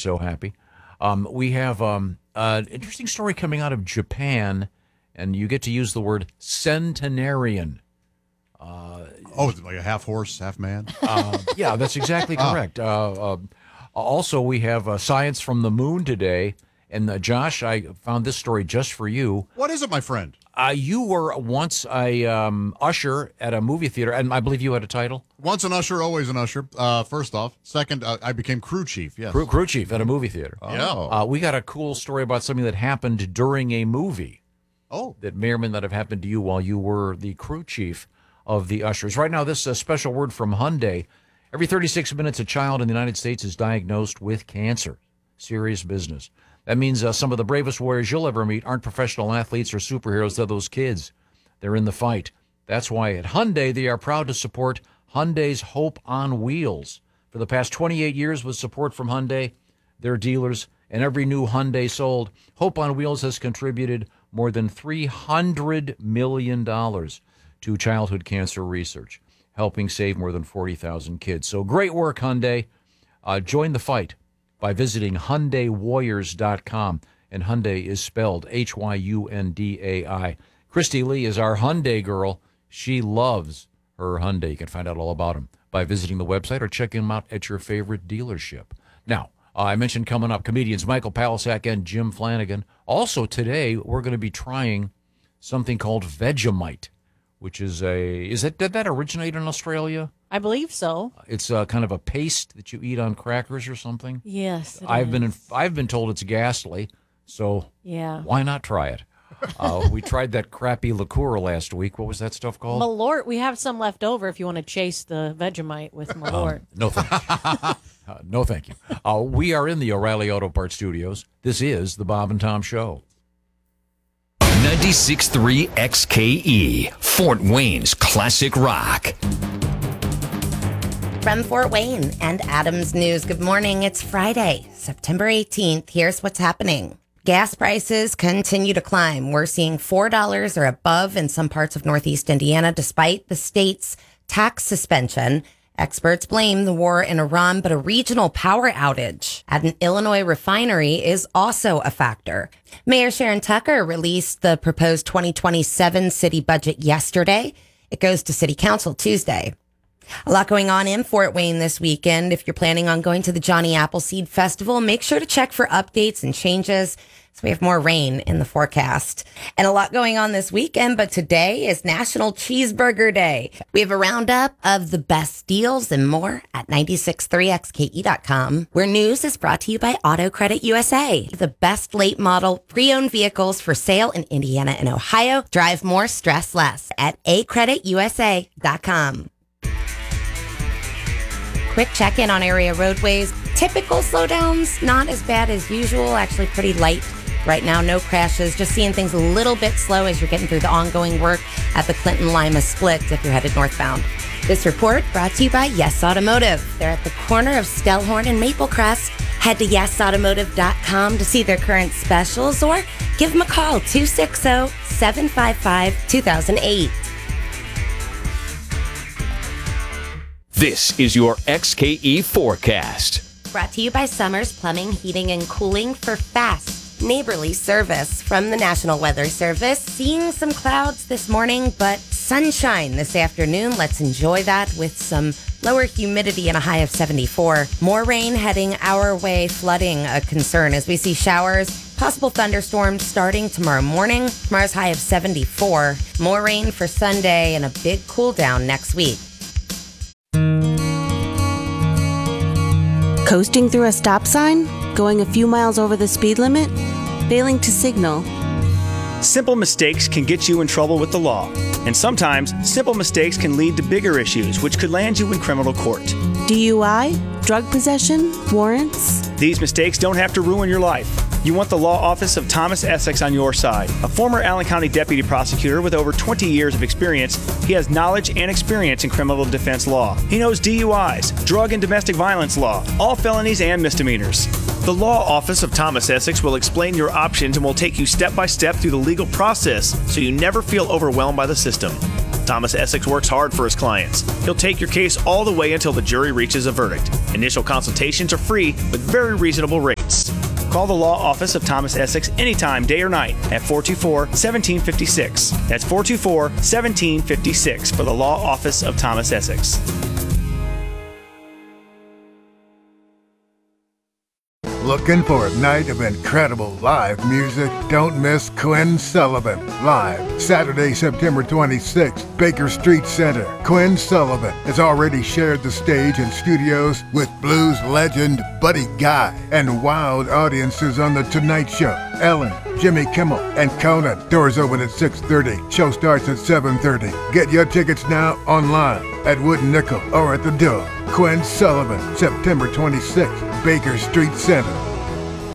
so happy. We have an interesting story coming out of Japan, and you get to use the word centenarian. Is it like a half horse, half man? Yeah, that's exactly correct. Also, we have science from the moon today. And Josh, I found this story just for you. What is it, my friend? You were once a usher at a movie theater, and I believe you had a title? Once an usher, always an usher, first off. Second, I became crew chief, yes. Crew chief at a movie theater. Yeah. We got a cool story about something that happened during a movie. Oh. That may or may not have happened to you while you were the crew chief of the ushers. Right now, this is a special word from Hyundai. Every 36 minutes, a child in the United States is diagnosed with cancer. Serious business. That means some of the bravest warriors you'll ever meet aren't professional athletes or superheroes. They're those kids. They're in the fight. That's why at Hyundai, they are proud to support Hyundai's Hope on Wheels. For the past 28 years with support from Hyundai, their dealers, and every new Hyundai sold, Hope on Wheels has contributed more than $300 million to childhood cancer research, helping save more than 40,000 kids. So great work, Hyundai. Join the fight by visiting HyundaiWarriors.com. And Hyundai is spelled Hyundai. Christy Lee is our Hyundai girl. She loves her Hyundai. You can find out all about them by visiting the website or checking them out at your favorite dealership. Now, I mentioned coming up comedians Michael Palasak and Jim Flanagan. Also today, we're going to be trying something called Vegemite, which is did that originate in Australia? I believe so. It's kind of a paste that you eat on crackers or something. Yes, I've been told it's ghastly, so yeah. Why not try it? We tried that crappy liqueur last week. What was that stuff called? Malort. We have some left over if you want to chase the Vegemite with Malort. No, thank you. No, thank you. We are in the O'Reilly Auto Parts Studios. This is the Bob and Tom Show. 96.3 XKE, Fort Wayne's classic rock. From Fort Wayne and Adams News, good morning. It's Friday, September 18th. Here's what's happening. Gas prices continue to climb. We're seeing $4 or above in some parts of Northeast Indiana, despite the state's tax suspension. Experts blame the war in Iran, but a regional power outage at an Illinois refinery is also a factor. Mayor Sharon Tucker released the proposed 2027 city budget yesterday. It goes to City Council Tuesday. A lot going on in Fort Wayne this weekend. If you're planning on going to the Johnny Appleseed Festival, make sure to check for updates and changes. So we have more rain in the forecast. And a lot going on this weekend, but today is National Cheeseburger Day. We have a roundup of the best deals and more at 963xke.com, where news is brought to you by Auto Credit USA. The best late model pre-owned vehicles for sale in Indiana and Ohio. Drive more, stress less at acreditusa.com. Quick check-in on area roadways. Typical slowdowns, not as bad as usual, actually pretty light right now. No crashes, just seeing things a little bit slow as you're getting through the ongoing work at the Clinton-Lima split if you're headed northbound. This report brought to you by Yes Automotive. They're at the corner of Stellhorn and Maplecrest. Head to yesautomotive.com to see their current specials or give them a call, 260-755-2008. This is your XKE forecast. Brought to you by Summers Plumbing, Heating, and Cooling for fast, neighborly service from the National Weather Service. Seeing some clouds this morning, but sunshine this afternoon. Let's enjoy that with some lower humidity and a high of 74. More rain heading our way, flooding a concern as we see showers, possible thunderstorms starting tomorrow morning. Tomorrow's high of 74. More rain for Sunday and a big cool down next week. Coasting through a stop sign? Going a few miles over the speed limit? Failing to signal? Simple mistakes can get you in trouble with the law. And sometimes, simple mistakes can lead to bigger issues, which could land you in criminal court. DUI? Drug possession? Warrants? These mistakes don't have to ruin your life. You want the law office of Thomas Essex on your side. A former Allen County deputy prosecutor with over 20 years of experience, he has knowledge and experience in criminal defense law. He knows DUIs, drug and domestic violence law, all felonies and misdemeanors. The law office of Thomas Essex will explain your options and will take you step by step through the legal process so you never feel overwhelmed by the system. Thomas Essex works hard for his clients. He'll take your case all the way until the jury reaches a verdict. Initial consultations are free with very reasonable rates. Call the law office of Thomas Essex anytime, day or night, at 424-1756. That's 424-1756 for the law office of Thomas Essex. Looking for a night of incredible live music? Don't miss Quinn Sullivan live Saturday, September 26th, Baker Street Center. Quinn Sullivan has already shared the stage and studios with blues legend Buddy Guy and wild audiences on The Tonight Show, Ellen, Jimmy Kimmel, and Conan. Doors open at 6:30. Show starts at 7:30. Get your tickets now online at Wood Nickel or at the door. Quinn Sullivan, September 26th, Baker Street Center.